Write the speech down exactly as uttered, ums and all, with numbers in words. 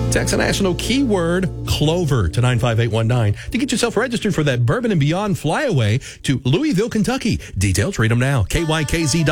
Text a national keyword Clover to nine five eight one nine to get yourself registered for that Bourbon and Beyond flyaway to Louisville, Kentucky. Details, read them now. K Y K Z